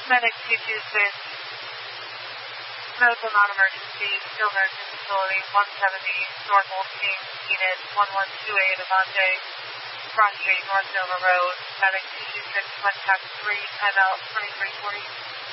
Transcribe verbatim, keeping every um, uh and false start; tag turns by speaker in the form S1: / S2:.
S1: Medic two two six, medical non-emergency, skilled nursing facility, one seventy, North Olstein, Enid, one one two eight, Avante, Front Street, North Nova Road, Medic two two six, contact three, timeout twenty-three forty.